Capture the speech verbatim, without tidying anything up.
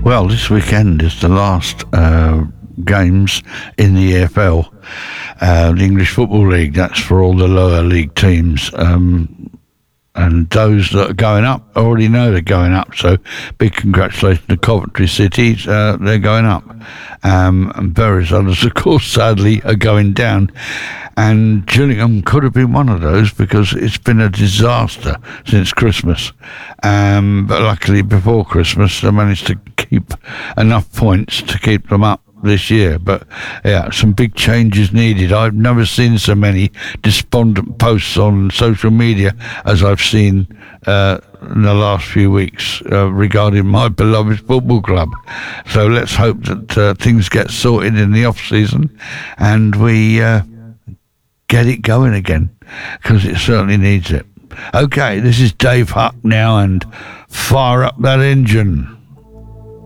Well, this weekend is the last uh, games in the E F L, uh, the English Football League. That's for all the lower league teams. Um, and those that are going up already know they're going up. So big congratulations to Coventry City. Uh, they're going up. Um, and various others, of course, sadly, are going down. And Gillingham could have been one of those because it's been a disaster since Christmas. Um, but luckily, before Christmas, they managed to keep enough points to keep them up this year. But yeah, some big changes needed. I've never seen so many despondent posts on social media as I've seen uh, in the last few weeks uh, regarding my beloved football club. So let's hope that uh, things get sorted in the off season and we uh, get it going again, because it certainly needs it. Okay, this is Dave Huck now, and fire up that engine.